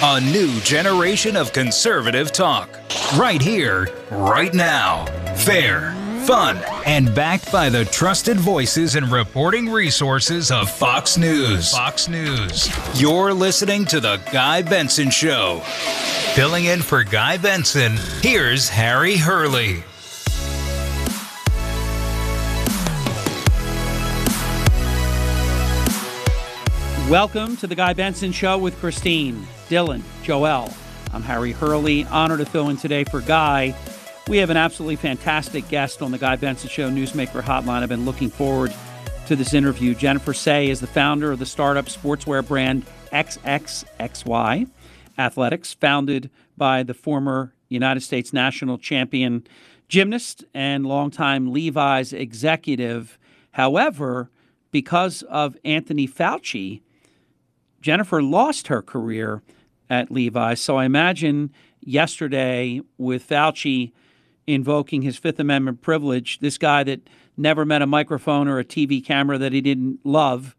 A new generation of conservative talk. Right here, right now. Fair, fun, and backed by the trusted voices and reporting resources of Fox News. Fox News. You're listening to The Guy Benson Show. Filling in for Guy Benson, here's Harry Hurley. Welcome to The Guy Benson Show with Christine, Dylan, Joel. I'm Harry Hurley, honored to fill in today for Guy. We have an absolutely fantastic guest on The Guy Benson Show Newsmaker Hotline. I've been looking forward to this interview. Jennifer Sey is the founder of the startup sportswear brand XXXY Athletics, founded by the former United States national champion gymnast and longtime Levi's executive. However, because of Anthony Fauci, Jennifer lost her career at Levi's. So I imagine yesterday with Fauci invoking his Fifth Amendment privilege, this guy that never met a microphone or a TV camera that he didn't love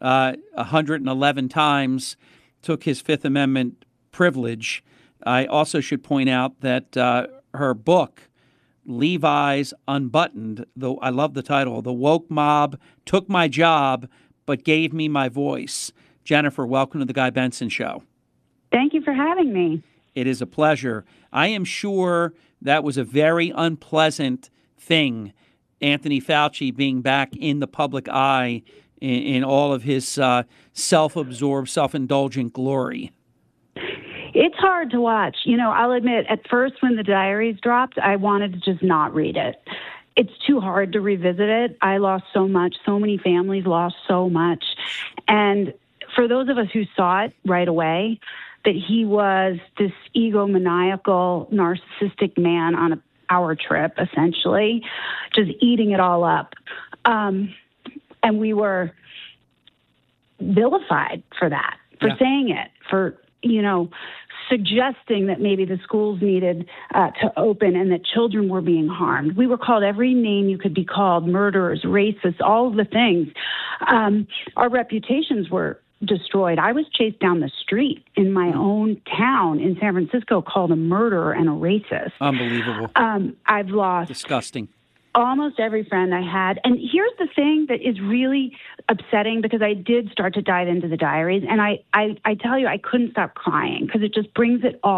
111 times took his Fifth Amendment privilege. I also should point out that her book, Levi's Unbuttoned, though I love the title, The Woke Mob Took My Job But Gave Me My Voice. Jennifer, welcome to the Guy Benson Show. Thank you for having me. It is a pleasure. I am sure that was a very unpleasant thing, Anthony Fauci being back in the public eye in all of his self-absorbed, self-indulgent glory. It's hard to watch. You know, I'll admit, at first when the diaries dropped, I wanted to just not read it. It's too hard to revisit it. I lost so much. So many families lost so much. And for those of us who saw it right away, that he was this egomaniacal, narcissistic man on a power trip, essentially, just eating it all up. And we were vilified for that, for saying it, for, you know, suggesting that maybe the schools needed to open and that children were being harmed. We were called every name you could be called, murderers, racists, all of the things. Our reputations were destroyed. I was chased down the street in my own town in San Francisco, called a murderer and a racist. Unbelievable. I've lost disgusting. Almost every friend I had. And here's the thing that is really upsetting, because I did start to dive into the diaries, and I tell you, I couldn't stop crying because it just brings it all